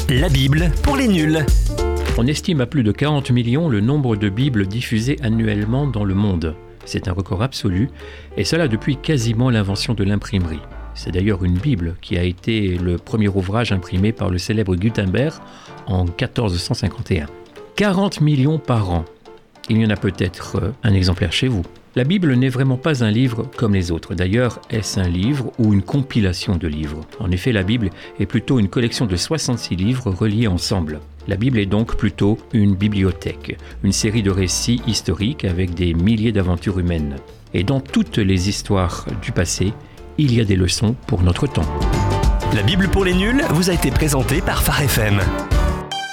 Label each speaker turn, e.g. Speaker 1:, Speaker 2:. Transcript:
Speaker 1: La Bible pour les nuls.
Speaker 2: On estime à plus de 40 millions le nombre de Bibles diffusées annuellement dans le monde. C'est un record absolu, et cela depuis quasiment l'invention de l'imprimerie. C'est d'ailleurs une Bible qui a été le premier ouvrage imprimé par le célèbre Gutenberg en 1451. 40 millions par an. Il y en a peut-être un exemplaire chez vous. La Bible n'est vraiment pas un livre comme les autres. D'ailleurs, est-ce un livre ou une compilation de livres ? En effet, la Bible est plutôt une collection de 66 livres reliés ensemble. La Bible est donc plutôt une bibliothèque, une série de récits historiques avec des milliers d'aventures humaines. Et dans toutes les histoires du passé, il y a des leçons pour notre temps.
Speaker 1: La Bible pour les nuls vous a été présentée par Phare FM.